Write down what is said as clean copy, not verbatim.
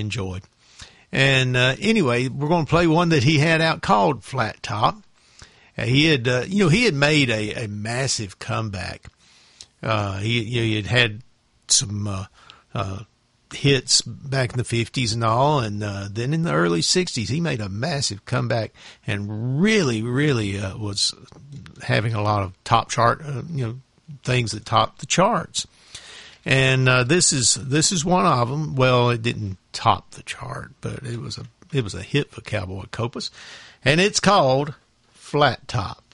enjoyed. And anyway, we're going to play one that he had out called Flat Top. He had made a massive comeback. He had some hits back in the 50s and all, and then in the early 60s he made a massive comeback and really was having a lot of top chart things that topped the charts. And this is one of them. Well, it didn't top the chart, but it was a hit for Cowboy Copas, and it's called Flat Top.